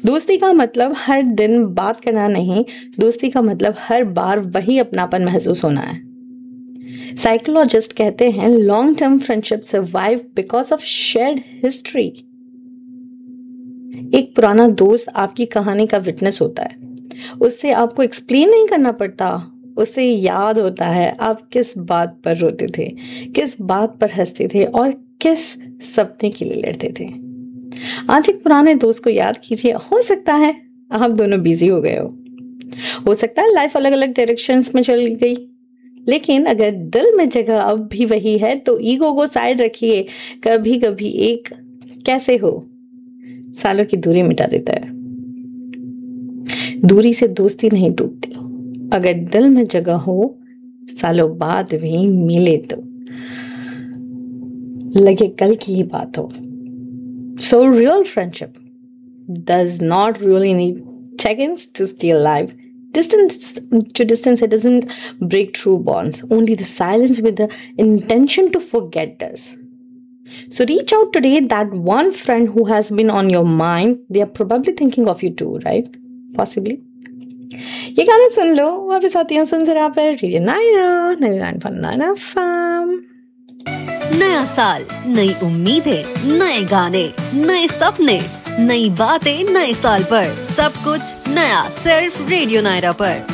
दोस्ती का मतलब हर दिन बात करना नहीं, दोस्ती का मतलब हर बार वही अपनापन महसूस होना है। साइकोलॉजिस्ट कहते हैं long term friendship survive because of shared history. एक पुराना दोस्त आपकी कहानी का विटनेस होता है, उससे आपको एक्सप्लेन नहीं करना पड़ता, उसे याद होता है आप किस बात पर रोते थे, किस बात पर हंसते थे और किस सपने के लिए लड़ते थे। आज एक पुराने दोस्त को याद कीजिए, हो सकता है आप दोनों बिजी हो गए हो सकता है लाइफ अलग अलग डायरेक्शंस में चल गई, लेकिन अगर दिल में जगह अब भी वही है तो ईगो को साइड रखिए। कभी कभी एक कैसे हो सालों की दूरी मिटा देता है। दूरी से दोस्ती नहीं टूटती, अगर दिल में जगह हो सालों बाद भी मिले तो लगे कल की ही बात हो। So real friendship does not really need check-ins to stay alive. Distance to distance, it doesn't break true bonds. Only the silence with the intention to forget does. So reach out today, that one friend who has been on your mind. They are probably thinking of you too, right? Possibly. ये गाने सुन लो वापस साथियों, सुन जरा पर radio Naira 99.9 FM। नया साल, नई उम्मीदें, नए गाने, नए सपने, नई बातें नए साल पर, सब कुछ नया सिर्फ रेडियो नायरा पर।